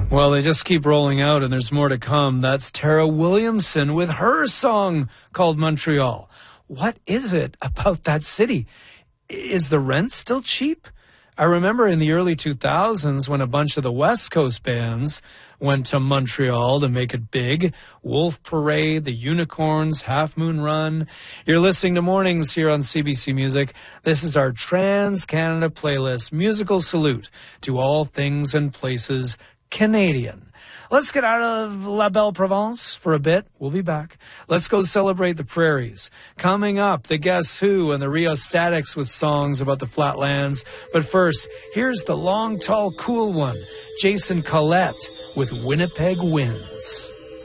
Well, they just keep rolling out, and there's more to come. That's Tara Williamson with her song called Montreal. What is it about that city? Is the rent still cheap? I remember in the early 2000s when a bunch of the West Coast bands went to Montreal to make it big. Wolf Parade, the Unicorns, Half Moon Run. You're listening to Mornings here on CBC Music. This is our Trans-Canada playlist, musical salute to all things and places Canadian. Let's get out of La Belle Provence for a bit. We'll be back. Let's go celebrate the prairies. Coming up, the Guess Who and the Rio Statics with songs about the flatlands. But first, here's the long, tall, cool one, Jason Collette with Winnipeg Winds.